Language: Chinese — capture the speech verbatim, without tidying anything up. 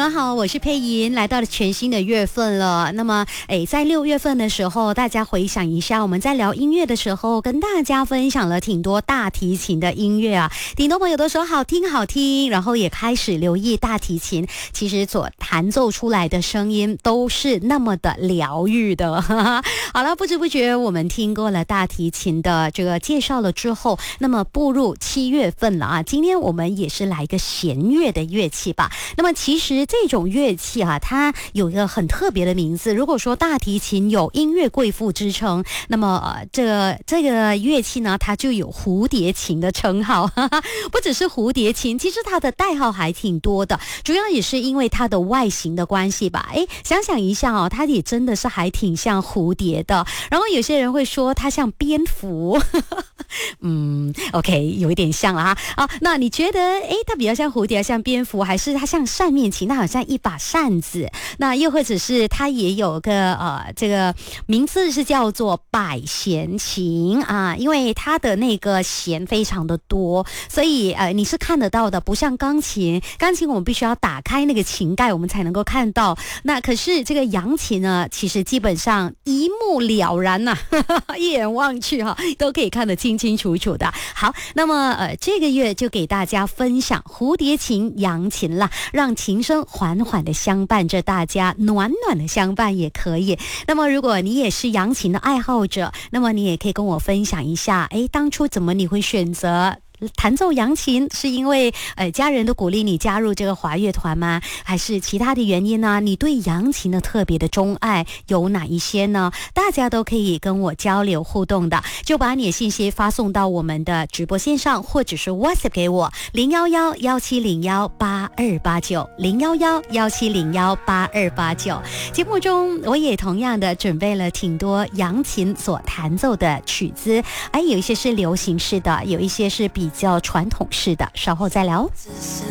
家好，我是佩莹，来到了全新的月份了。那么，诶，在六月份的时候，大家回想一下，我们在聊音乐的时候，跟大家分享了挺多大提琴的音乐啊。挺多朋友都说好听好听，然后也开始留意大提琴，其实所弹奏出来的声音都是那么的疗愈的。好了，不知不觉我们听过了大提琴的这个介绍了之后，那么步入七月份了啊。今天我们也是来一个弦乐的乐器吧。那么其实这种乐器啊，它有一个很特别的名字。如果说大提琴有音乐贵妇之称，那么、呃、这个这个乐器呢，它就有蝴蝶琴的称号。不只是蝴蝶琴，其实它的代号还挺多的，主要也是因为它的外形的关系吧。诶，想想一下哦，它也真的是还挺像蝴蝶的。然后有些人会说它像蝙蝠。嗯 OK， 有一点像了哈。啊，那你觉得诶，它比较像蝴蝶像蝙蝠，还是它像扇面琴，它好像一把扇子？那又或者是它也有个呃这个名字是叫做百弦琴啊，因为它的那个弦非常的多，所以呃你是看得到的，不像钢琴。钢琴我们必须要打开那个琴盖我们才能够看到，那可是这个扬琴呢，其实基本上一目了然呐、啊，一眼望去哈、啊、都可以看得清清楚楚的。好，那么呃这个月就给大家分享蝴蝶琴、扬琴啦，让琴声缓缓的相伴着大家，暖暖的相伴也可以。那么如果你也是扬琴的爱好者，那么你也可以跟我分享一下，诶，当初怎么你会选择弹奏扬琴？是因为呃家人都鼓励你加入这个华乐团吗？还是其他的原因呢？你对扬琴的特别的钟爱有哪一些呢？大家都可以跟我交流互动的，就把你的信息发送到我们的直播线上，或者是 WhatsApp 给我零一一一七零一八二八九零一一一七零一八二八九。节目中我也同样的准备了挺多扬琴所弹奏的曲子，哎，有一些是流行式的，有一些是比比较传统式的，稍后再聊。